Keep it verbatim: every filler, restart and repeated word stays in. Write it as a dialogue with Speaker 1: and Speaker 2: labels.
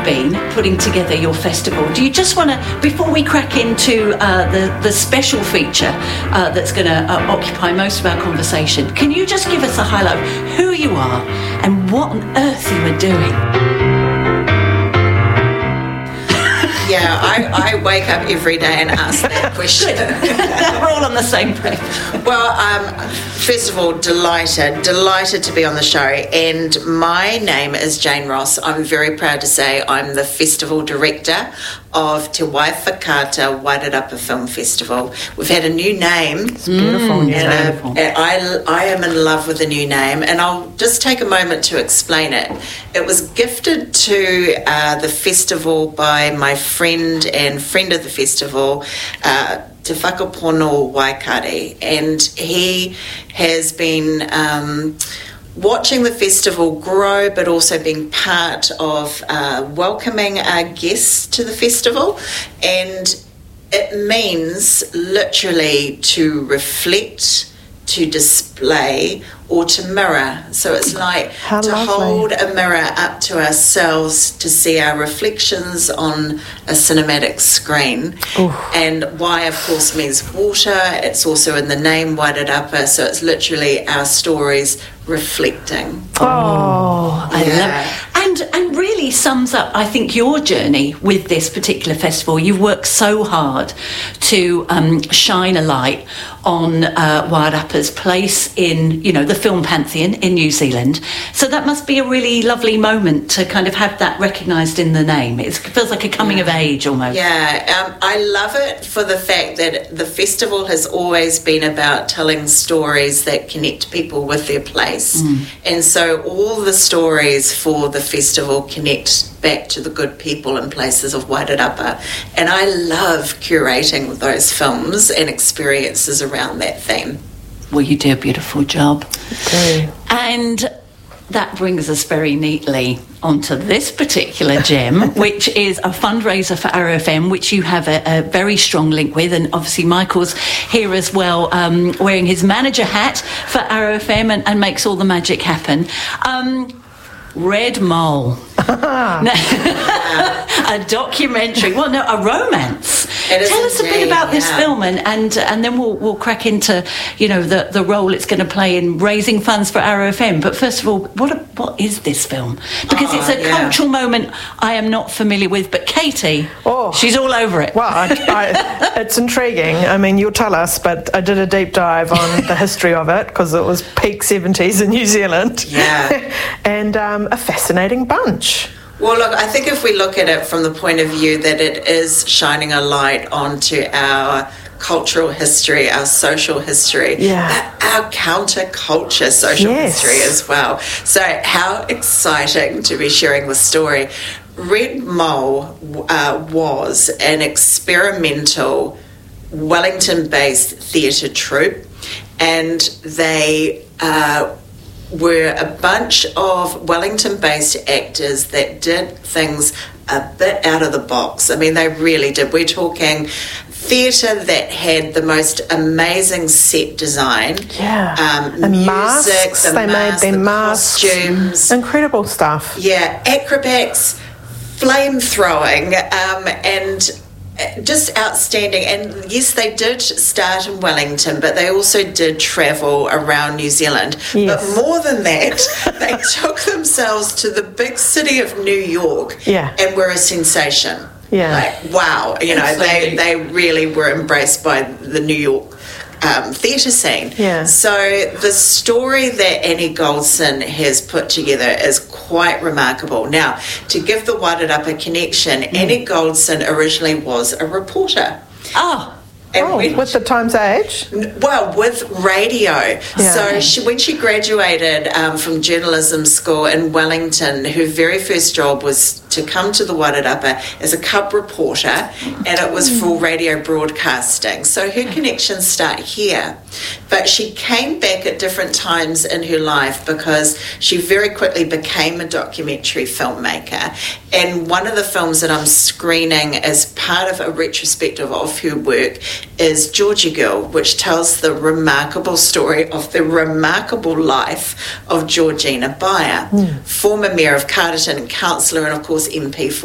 Speaker 1: been putting together your festival. Do you just want to, before we crack into uh, the, the special feature uh, that's going to uh, occupy most of our conversation, can you just give us a highlight of who you are and what on earth you are doing?
Speaker 2: Yeah, I, I wake up every day and ask that question.
Speaker 1: We're all on the same page.
Speaker 2: Well, um, first of all, delighted, delighted to be on the show. And my name is Jane Ross. I'm very proud to say I'm the festival director of Te Waifakata Wairarapa Film Festival. We've had a new name.
Speaker 3: It's beautiful.
Speaker 2: And,
Speaker 3: yeah.
Speaker 2: uh, and I, I am in love with the new name, and I'll just take a moment to explain it. It was gifted to uh, the festival by my friend and friend of the festival, uh, Te Whakapono Waikare, and he has been um, watching the festival grow, but also being part of uh, welcoming our guests to the festival. And it means literally to reflect, to display, or to mirror. So it's like
Speaker 3: How
Speaker 2: to
Speaker 3: lovely.
Speaker 2: hold a mirror up to ourselves to see our reflections on a cinematic screen.
Speaker 3: Oof.
Speaker 2: And why, of course, means water. It's also in the name Wairarapa, so it's literally our stories reflecting.
Speaker 3: Oh,
Speaker 1: I
Speaker 2: Yeah.
Speaker 1: love it. And, and really sums up, I think, your journey with this particular festival. You've worked so hard to um, shine a light on uh, Wairarapa's place in, you know, the film pantheon in New Zealand. So that must be a really lovely moment to kind of have that recognised in the name. It's, it feels like a coming of age almost.
Speaker 2: Yeah, um, I love it for the fact that the festival has always been about telling stories that connect people with their place. Mm. And so all the stories for the festival connect back to the good people and places of Wairarapa. And I love curating those films and experiences around that theme.
Speaker 1: Well, you do a beautiful job.
Speaker 3: okay.
Speaker 1: And that brings us very neatly onto this particular gem, which is a fundraiser for Arrow F M, which you have a, a very strong link with. And obviously Michael's here as well, um, wearing his manager hat for Arrow F M and, and makes all the magic happen. Um, Red Mole. A documentary, well, no, a romance.
Speaker 2: It is
Speaker 1: Tell us a bit
Speaker 2: indeed,
Speaker 1: about this
Speaker 2: yeah.
Speaker 1: film, and, and and then we'll we'll crack into, you know, the, the role it's going to play in raising funds for Arrow F M. But first of all, what a, what is this film? Because
Speaker 2: Oh,
Speaker 1: it's a
Speaker 2: yeah.
Speaker 1: cultural moment I am not familiar with. But Katie,
Speaker 3: Oh.
Speaker 1: she's all over it.
Speaker 3: Well, I, I, it's intriguing. I mean, you'll tell us, but I did a deep dive on the history of it because it was peak seventies in New Zealand.
Speaker 2: Yeah.
Speaker 3: And um, a fascinating bunch.
Speaker 2: Well, look, I think if we look at it from the point of view that it is shining a light onto our cultural history, our social history,
Speaker 3: Yeah.
Speaker 2: our, our counterculture social
Speaker 3: Yes.
Speaker 2: history as well. So how exciting to be sharing the story. Red Mole uh, was an experimental Wellington-based theatre troupe, and they uh, were a bunch of Wellington-based actors that did things a bit out of the box. I mean, they really did. We're talking theatre that had the most amazing set design.
Speaker 3: Yeah.
Speaker 2: Um,
Speaker 3: and
Speaker 2: music,
Speaker 3: masks.
Speaker 2: the
Speaker 3: they
Speaker 2: masks,
Speaker 3: made their
Speaker 2: the
Speaker 3: masks.
Speaker 2: costumes.
Speaker 3: Incredible stuff.
Speaker 2: Yeah, acrobats, flame throwing, um, and just outstanding. And yes, they did start in Wellington, but they also did travel around New Zealand.
Speaker 3: Yes.
Speaker 2: But more than that, they took themselves to the big city of New York
Speaker 3: Yeah.
Speaker 2: and were a sensation.
Speaker 3: Yeah.
Speaker 2: Like, wow, you know, they, they really were embraced by the New York Um, theatre scene.
Speaker 3: Yeah.
Speaker 2: So the story that Annie Goldson has put together is quite remarkable. Now, to give the Wairarapa connection,
Speaker 3: Mm.
Speaker 2: Annie Goldson originally was a reporter.
Speaker 1: Oh,
Speaker 2: And
Speaker 3: Oh,
Speaker 2: when-
Speaker 3: with the Times Age?
Speaker 2: well, with radio.
Speaker 3: Yeah.
Speaker 2: So she, when she graduated um, from journalism school in Wellington, her very first job was to come to the Wairarapa as a cub reporter, and it was for radio broadcasting. So her connections start here. But she came back at different times in her life because she very quickly became a documentary filmmaker. And one of the films that I'm screening as part of a retrospective of her work is Georgie Girl, which tells the remarkable story of the remarkable life of Georgina Beyer, mm. former Mayor of Carterton and councillor and, of course, M P for